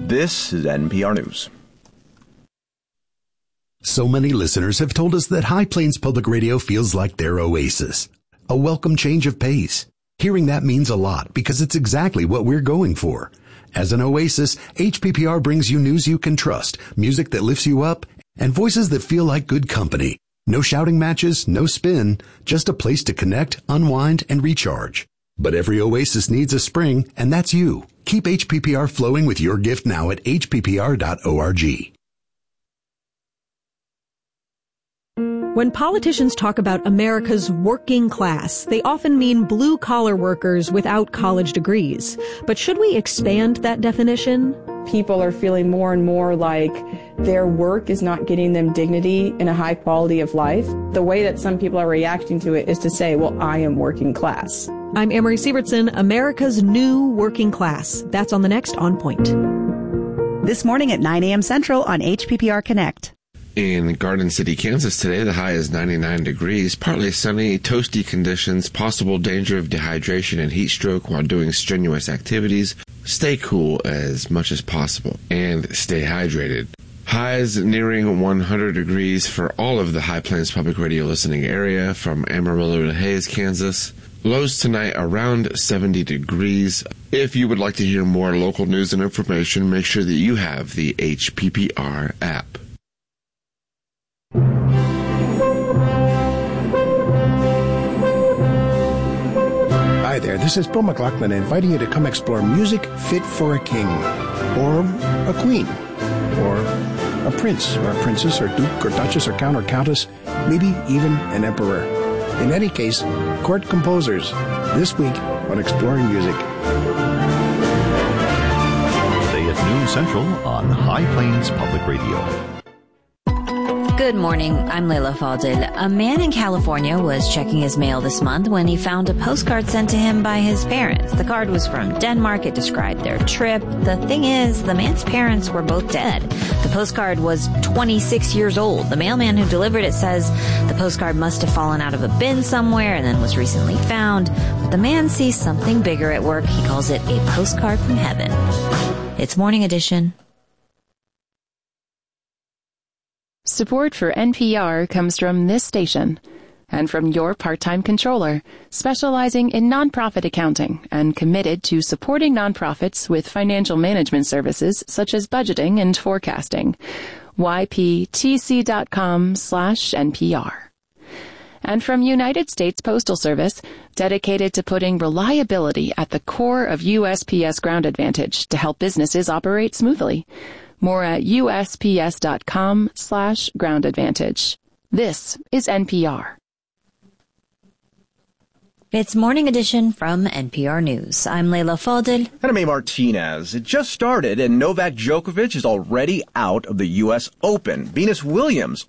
This is NPR News. So many listeners have told us that High Plains Public Radio feels like their oasis, a welcome change of pace. Hearing that means a lot because it's exactly what we're going for. As an oasis, HPPR brings you news you can trust, music that lifts you up, and voices that feel like good company. No shouting matches, no spin, just a place to connect, unwind, and recharge. But every oasis needs a spring, and that's you. Keep HPPR flowing with your gift now at hppr.org. When politicians talk about America's working class, they often mean blue-collar workers without college degrees. But should we expand that definition? People are feeling more and more like their work is not getting them dignity and a high quality of life. The way that some people are reacting to it is to say, well, I am working class. I'm Amory Sievertson, America's new working class. That's on the next On Point. This morning at 9 a.m. Central on HPPR Connect. In Garden City, Kansas today, the high is 99 degrees, partly sunny, toasty conditions, possible danger of dehydration and heat stroke while doing strenuous activities. Stay cool as much as possible and stay hydrated. Highs nearing 100 degrees for all of the High Plains Public Radio listening area from Amarillo to Hays, Kansas. Lows tonight around 70 degrees. If you would like to hear more local news and information, make sure that you have the HPPR app. Hi there, this is Bill McLaughlin inviting you to come explore music fit for a king, or a queen, or a prince, or a princess, or duke, or duchess, or count, or countess, maybe even an emperor. In any case, court composers, this week on Exploring Music. Today at noon Central on High Plains Public Radio. Good morning. I'm Layla Fadil. A man in California was checking his mail this month when he found a postcard sent to him by his parents. The card was from Denmark. It described their trip. The thing is, the man's parents were both dead. The postcard was 26 years old. The mailman who delivered it says the postcard must have fallen out of a bin somewhere and then was recently found. But the man sees something bigger at work. He calls it a postcard from heaven. It's Morning Edition. Support for NPR comes from this station and from your part-time controller, specializing in nonprofit accounting and committed to supporting nonprofits with financial management services such as budgeting and forecasting. yptc.com/NPR. And from United States Postal Service, dedicated to putting reliability at the core of USPS Ground Advantage to help businesses operate smoothly. More at USPS.com/Ground Advantage. This is NPR. It's Morning Edition from NPR News. I'm Layla Fadil. And I'm A. Martinez. It just started, and Novak Djokovic is already out of the U.S. Open. Venus Williams